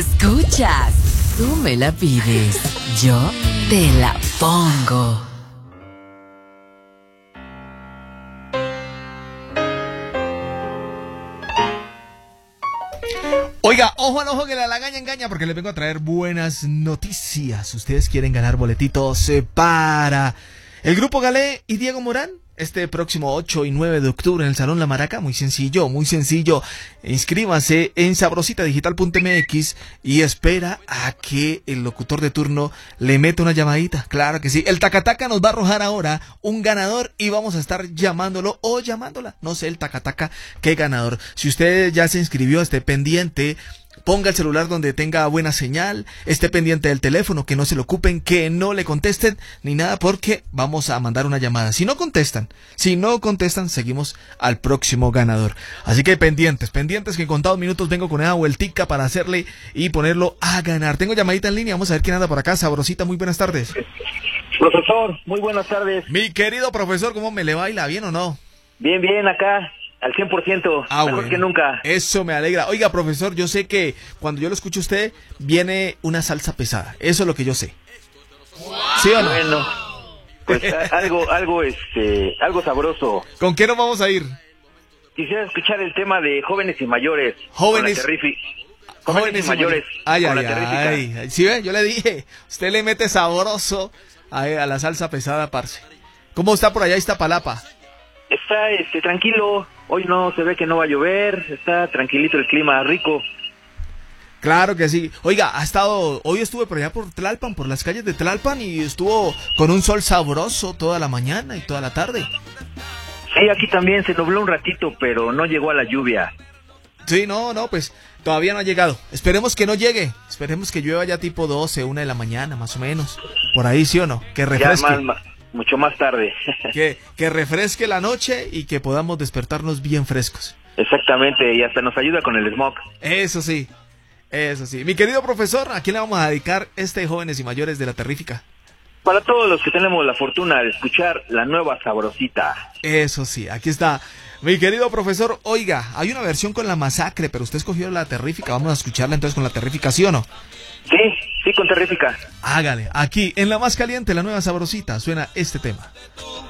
escuchas. Tú me la pides, yo te la pongo. Oiga, ojo al ojo que la lagaña engaña, porque les vengo a traer buenas noticias. Ustedes quieren ganar boletitos para el Grupo Galé y Diego Morán este próximo 8 y 9 de octubre en el Salón La Maraca. Muy sencillo, muy sencillo. Inscríbase en sabrositadigital.mx y espera a que el locutor de turno le meta una llamadita. Claro que sí. El Tacataca nos va a arrojar ahora un ganador y vamos a estar llamándolo o llamándola. No sé, el Tacataca, qué ganador. Si usted ya se inscribió, esté pendiente. Ponga el celular donde tenga buena señal, esté pendiente del teléfono, que no se lo ocupen, que no le contesten ni nada, porque vamos a mandar una llamada. Si no contestan, seguimos al próximo ganador. Así que pendientes, que en contados minutos vengo con esa vueltica para hacerle y ponerlo a ganar. Tengo llamadita en línea, vamos a ver quién anda por acá. Sabrosita, muy buenas tardes. Profesor, muy buenas tardes. Mi querido profesor, ¿cómo me le baila? ¿Bien o no? Bien, acá. Al 100%, mejor bueno, que nunca. Eso me alegra. Oiga, profesor, yo sé que cuando yo lo escucho a usted, viene una salsa pesada. Eso es lo que yo sé. ¿Sí o no? Bueno, pues algo sabroso. ¿Con qué nos vamos a ir? Quisiera escuchar el tema de jóvenes y mayores. Jóvenes y mayores. Ay. ¿Sí ve? Yo le dije, usted le mete sabroso a la salsa pesada, parce. ¿Cómo está por allá Iztapalapa? Está tranquilo. Hoy no se ve que no va a llover, está tranquilito el clima, rico. Claro que sí. Oiga, hoy estuve por allá por Tlalpan, por las calles de Tlalpan, y estuvo con un sol sabroso toda la mañana y toda la tarde. Sí, aquí también se nubló un ratito, pero no llegó a la lluvia. Sí, no, pues todavía no ha llegado. Esperemos que no llegue. Esperemos que llueva ya tipo 12, 1 de la mañana, más o menos. Por ahí, ¿sí o no? Que refresque. Mucho más tarde. que refresque la noche y que podamos despertarnos bien frescos. Exactamente, y hasta nos ayuda con el smog. Eso sí. Mi querido profesor, ¿a quién le vamos a dedicar Jóvenes y Mayores de la Terrífica? Para todos los que tenemos la fortuna de escuchar la nueva Sabrosita. Eso sí, aquí está. Mi querido profesor, oiga, hay una versión con La Masacre, pero usted escogió la Terrífica. Vamos a escucharla entonces con la Terrífica, ¿sí o no? Sí, con Terrífica. Hágale, aquí en La Más Caliente, la nueva Sabrosita, suena este tema.